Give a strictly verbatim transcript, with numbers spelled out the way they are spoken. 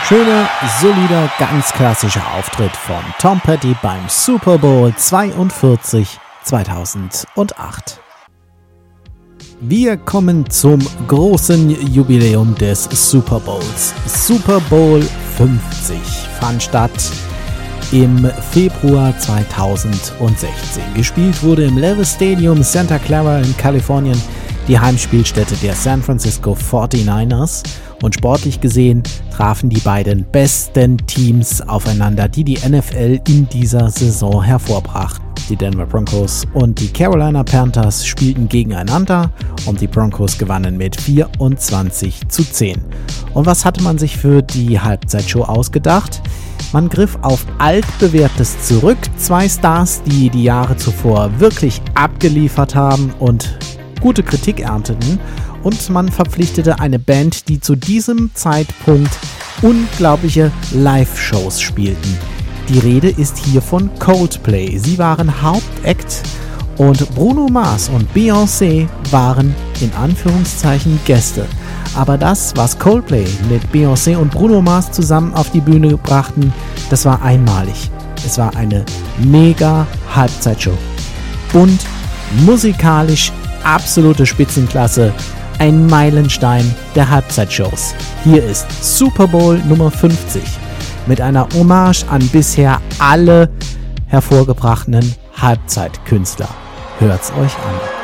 Schöner, solider, ganz klassischer Auftritt von Tom Petty beim Super Bowl zweiundvierzig zweitausendacht. Wir kommen zum großen Jubiläum des Super Bowls. Super Bowl fünfzig fand statt im Februar zweitausendsechzehn. Gespielt wurde im Levi's Stadium Santa Clara in Kalifornien, die Heimspielstätte der San Francisco forty-niners. Und sportlich gesehen trafen die beiden besten Teams aufeinander, die die N F L in dieser Saison hervorbrachten. Die Denver Broncos und die Carolina Panthers spielten gegeneinander und die Broncos gewannen mit vierundzwanzig zu zehn. Und was hatte man sich für die Halbzeitshow ausgedacht? Man griff auf altbewährtes zurück, zwei Stars, die die Jahre zuvor wirklich abgeliefert haben und gute Kritik ernteten, und man verpflichtete eine Band, die zu diesem Zeitpunkt unglaubliche Live-Shows spielten. Die Rede ist hier von Coldplay. Sie waren Hauptakt und Bruno Mars und Beyoncé waren in Anführungszeichen Gäste. Aber das, was Coldplay mit Beyoncé und Bruno Mars zusammen auf die Bühne brachten, das war einmalig. Es war eine mega Halbzeitshow. Bunt, musikalisch, absolute Spitzenklasse. Ein Meilenstein der Halbzeitshows. Hier ist Super Bowl Nummer fünfzig mit einer Hommage an bisher alle hervorgebrachten Halbzeitkünstler. Hört's euch an.